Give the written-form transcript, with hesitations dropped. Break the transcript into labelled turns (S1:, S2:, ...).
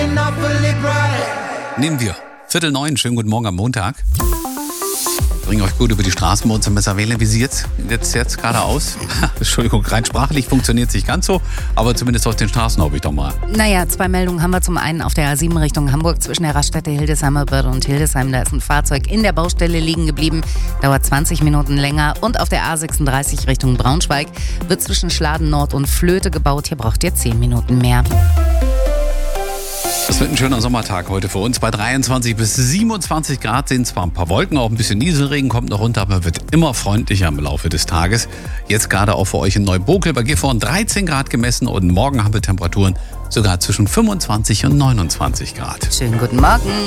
S1: Nehmen wir. 8:45, schönen guten Morgen am Montag. Bringen euch gut über die Straßen bei uns im Messerwählen. Wie sieht es jetzt gerade aus? Entschuldigung, rein sprachlich funktioniert es nicht ganz so, aber zumindest auf den Straßen hoffe ich doch mal.
S2: Naja, 2 Meldungen haben wir. Zum einen auf der A7 Richtung Hamburg zwischen der Raststätte Hildesheimer Börde und Hildesheim. Da ist ein Fahrzeug in der Baustelle liegen geblieben, dauert 20 Minuten länger. Und auf der A36 Richtung Braunschweig wird zwischen Schladen Nord und Flöte gebaut. Hier braucht ihr 10 Minuten mehr.
S1: Es wird ein schöner Sommertag heute für uns. Bei 23 bis 27 Grad sind zwar ein paar Wolken, auch ein bisschen Nieselregen kommt noch runter, aber wird immer freundlicher im Laufe des Tages. Jetzt gerade auch für euch in Neubokel bei Gifhorn 13 Grad gemessen und morgen haben wir Temperaturen sogar zwischen 25 und 29 Grad.
S2: Schönen guten Morgen.